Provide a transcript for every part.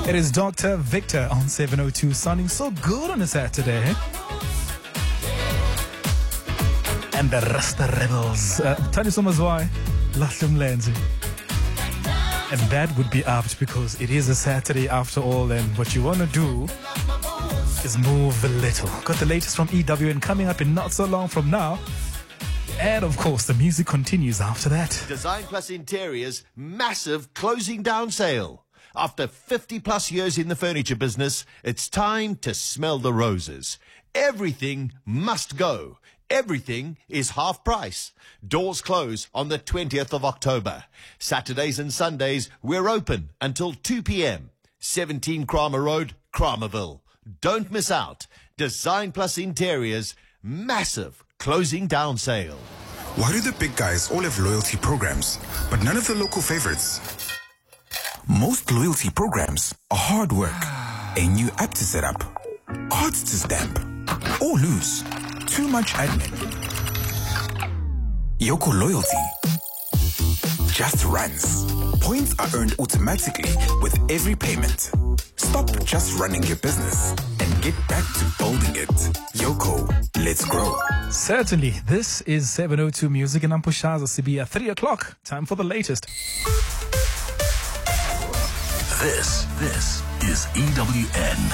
It is Dr. Victor on 702, sounding so good on a Saturday. And the Rasta Rebels. Tell you so much why. Lahlum Lenzi. And that would be apt because it is a Saturday after all, and what you want to do is move a little. Got the latest from EWN coming up in not so long from now. And of course, the music continues after that. Design Plus Interiors massive closing down sale. After 50 plus years in the furniture business, it's time to smell the roses. Everything must go. Everything is half price. Doors close on the 20th of October. Saturdays and Sundays, we're open until 2 p.m. 17 Kramer Road, Kramerville. Don't miss out. Design Plus Interiors, massive closing down sale. Why do the big guys all have loyalty programs, but none of the local favorites? Most loyalty programs are hard work. A new app to set up, cards to stamp, or lose. Too much admin. Yoko Loyalty just runs. Points are earned automatically with every payment. Stop just running your business and get back to building it. Yoko, let's grow. Certainly, this is 702 Music and Ampushaza CB at 3 o'clock. Time for the latest. This is EWN.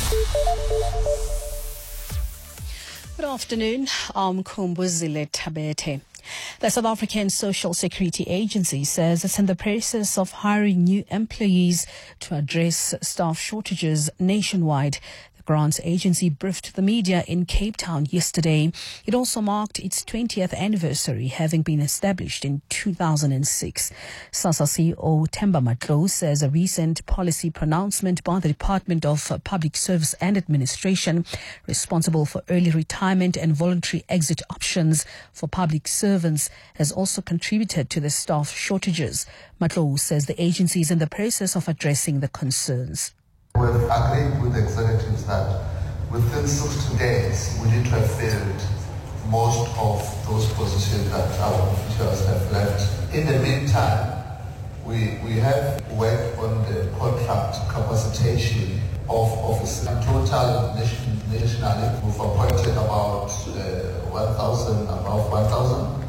Good afternoon. I'm Kumbuzile Tabete. The South African Social Security Agency says it's in the process of hiring new employees to address staff shortages nationwide. The grants agency briefed the media in Cape Town yesterday. It also marked its 20th anniversary, having been established in 2006. SASSA CEO Themba Matlou says a recent policy pronouncement by the Department of Public Service and Administration, responsible for early retirement and voluntary exit options for public servants, has also contributed to the staff shortages. Matlou says the agency is in the process of addressing the concerns. We've agreed with the executives that within 60 days we need to have filled most of those positions that our officials have left. In the meantime, we have worked on the contract capacitation of officers. In total, nationally, we've appointed about 1,000, above 1,000.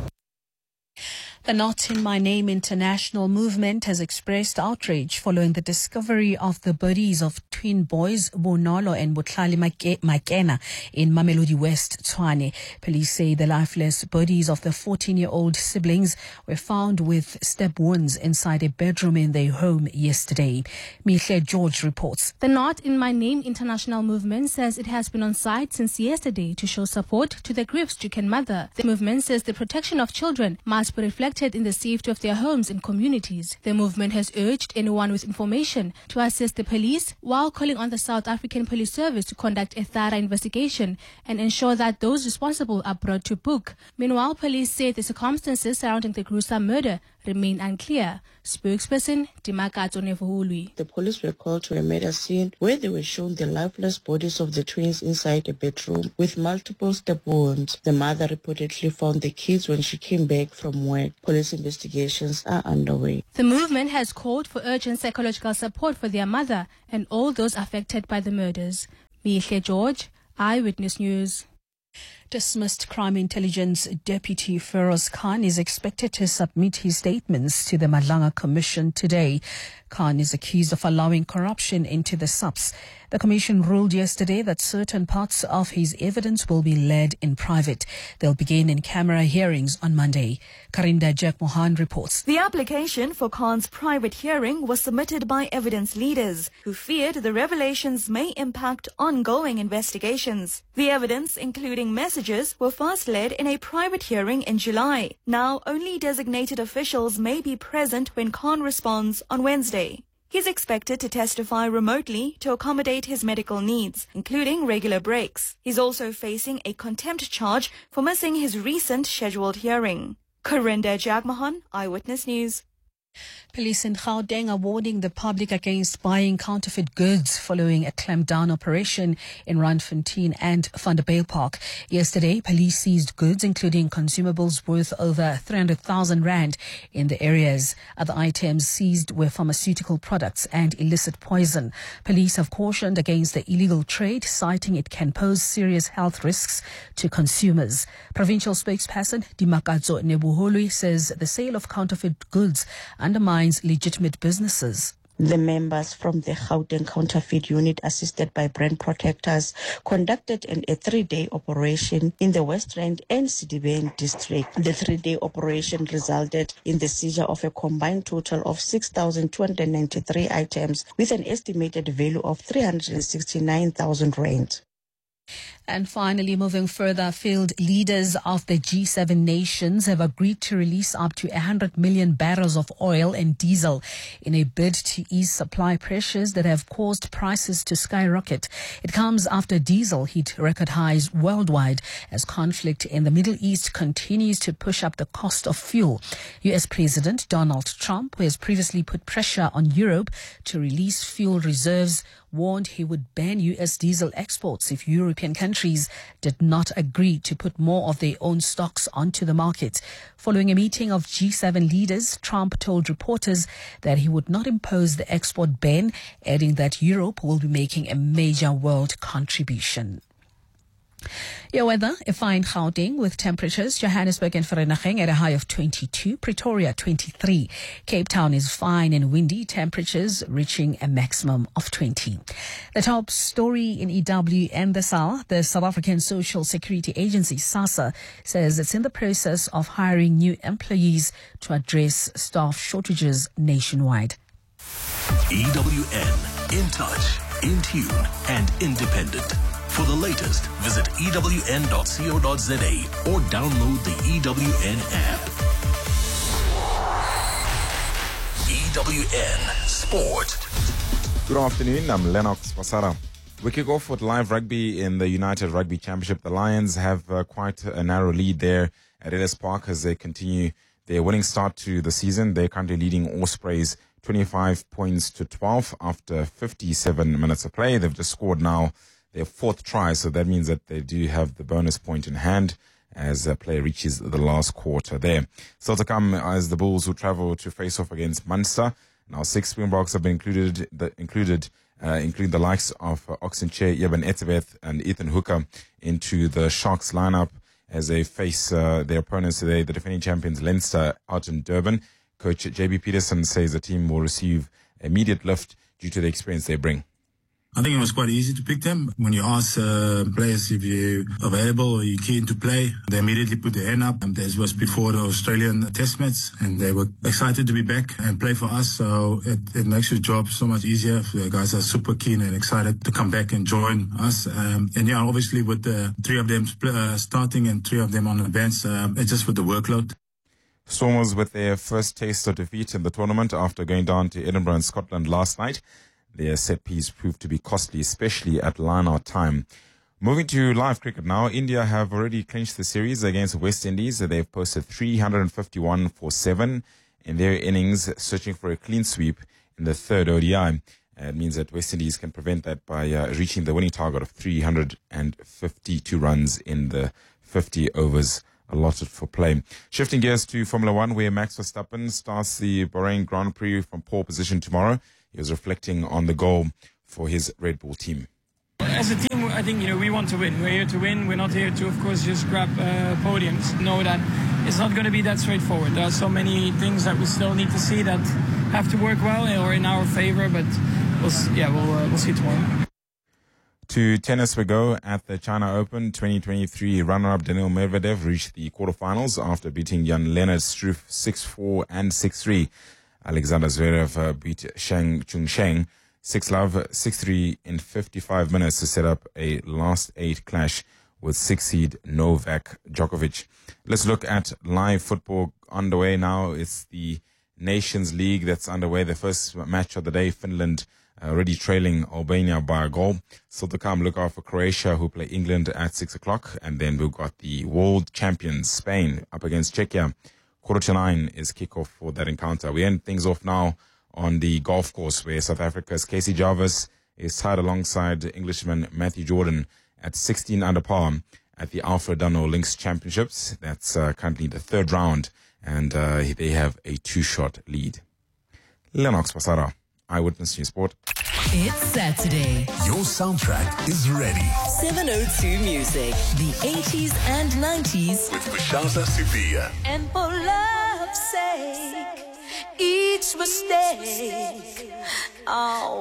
The Not In My Name International movement has expressed outrage following the discovery of the bodies of twin boys Bonolo and Butlali Makena in Mamelodi West, Tshwane. Police say the lifeless bodies of the 14-year-old siblings were found with stab wounds inside a bedroom in their home yesterday. Mihle George reports. The Not In My Name International movement says it has been on site since yesterday to show support to the grief-stricken mother. The movement says the protection of children must be reflected in the safety of their homes and communities. The movement has urged anyone with information to assist the police while calling on the South African Police Service to conduct a thorough investigation and ensure that those responsible are brought to book. Meanwhile, police say the circumstances surrounding the gruesome murder remain unclear. Spokesperson Dimakato Nevuhului. The police were called to a murder scene where they were shown the lifeless bodies of the twins inside a bedroom with multiple stab wounds. The mother reportedly found the kids when she came back from work. Police investigations are underway. The movement has called for urgent psychological support for their mother and all those affected by the murders. Mihle George, Eyewitness News. Dismissed Crime Intelligence Deputy Feroz Khan is expected to submit his statements to the Madlanga Commission today. Khan is accused of allowing corruption into the SAPS. The Commission ruled yesterday that certain parts of his evidence will be led in private. They'll begin in-camera hearings on Monday. Karinda Jack Mohan reports. The application for Khan's private hearing was submitted by evidence leaders who feared the revelations may impact ongoing investigations. The evidence, including messages, were first led in a private hearing in July. Now, only designated officials may be present when Khan responds on Wednesday. He's expected to testify remotely to accommodate his medical needs, including regular breaks. He's also facing a contempt charge for missing his recent scheduled hearing. Karinda Jagmohan, Eyewitness News. Police in Gauteng are warning the public against buying counterfeit goods following a clampdown operation in Randfontein and Vanderbijlpark. Yesterday, police seized goods including consumables worth over 300,000 rand in the areas. Other items seized were pharmaceutical products and illicit poison. Police have cautioned against the illegal trade, citing it can pose serious health risks to consumers. Provincial spokesperson Dimakatso Nebuholwe says the sale of counterfeit goods undermines legitimate businesses. The members from the Gauteng Counterfeit Unit, assisted by brand protectors, conducted a 3-day operation in the West Rand and Sidibeng district. The 3-day operation resulted in the seizure of a combined total of 6,293 items with an estimated value of 369,000 rand. And finally, moving further, field leaders of the G7 nations have agreed to release up to 100 million barrels of oil and diesel in a bid to ease supply pressures that have caused prices to skyrocket. It comes after diesel hit record highs worldwide as conflict in the Middle East continues to push up the cost of fuel. U.S. President Donald Trump, who has previously put pressure on Europe to release fuel reserves, warned he would ban U.S. diesel exports if European countries did not agree to put more of their own stocks onto the market. Following a meeting of G7 leaders, Trump told reporters that he would not impose the export ban, adding that Europe will be making a major world contribution. Your weather, a fine Gauteng with temperatures, Johannesburg and Vereeniging at a high of 22, Pretoria 23. Cape Town is fine and windy, temperatures reaching a maximum of 20. The top story in EW and the South African Social Security Agency, SASSA, says it's in the process of hiring new employees to address staff shortages nationwide. EWN, in touch, in tune, and independent. For the latest, visit ewn.co.za or download the EWN app. EWN Sport. Good afternoon, I'm Lennox Basara. We kick off with live rugby in the United Rugby Championship. The Lions have quite a narrow lead there at Ellis Park as they continue their winning start to the season. They're currently leading Ospreys 25 points to 12 after 57 minutes of play. They've just scored now their fourth try, so that means that they do have the bonus point in hand as play reaches the last quarter there. Still to come as the Bulls will travel to face off against Munster. Now 6 Springboks have been including the likes of Oxenchair, Eben Etzebeth and Ethan Hooker into the Sharks lineup as they face their opponents today, the defending champions Leinster out in Durban. Coach JB Peterson says the team will receive immediate lift due to the experience they bring. I think it was quite easy to pick them. When you ask players if you're available or you're keen to play, they immediately put their hand up. This was before the Australian test match, and they were excited to be back and play for us. So it makes your job so much easier. The guys are super keen and excited to come back and join us. And yeah, obviously with the 3 of them starting and 3 of them on the bench, it's just with the workload. Stormers with their first taste of defeat in the tournament after going down to Edinburgh in Scotland last night. Their set piece proved to be costly, especially at line-out time. Moving to live cricket now, India have already clinched the series against West Indies. They've posted 351 for 7 in their innings, searching for a clean sweep in the third ODI. It means that West Indies can prevent that by reaching the winning target of 352 runs in the 50 overs allotted for play. Shifting gears to Formula One, where Max Verstappen starts the Bahrain Grand Prix from pole position tomorrow. He was reflecting on the goal for his Red Bull team. As a team, I think we want to win. We're here to win. We're not here to, of course, just grab podiums. Know that it's not going to be that straightforward. There are so many things that we still need to see that have to work well or in our favor. But we'll see tomorrow. To tennis we go. At the China Open 2023, runner-up Daniil Medvedev reached the quarterfinals after beating Jan-Lennard Struff 6-4 and 6-3. Alexander Zverev beat Shang Chunsheng 6-love, 6-3 in 55 minutes to set up a last 8 clash with 6 seed Novak Djokovic. Let's look at live football underway now. It's the Nations League that's underway. The first match of the day, Finland already trailing Albania by a goal. Still to come, look out for Croatia, who play England at 6 o'clock. And then we've got the world champions, Spain, up against Czechia, 9:15 is kickoff for that encounter. We end things off now on the golf course where South Africa's Casey Jarvis is tied alongside Englishman Matthew Jordan at 16 under par at the Alfred Dunhill Links Championships. That's currently the third round, and they have a 2-shot lead. Lennox Pasara, Eyewitness News Sport. It's Saturday. Your soundtrack is ready. 702 Music, the 80s and 90s. With Bashazza Sivia. And for love's sake, each mistake. Oh.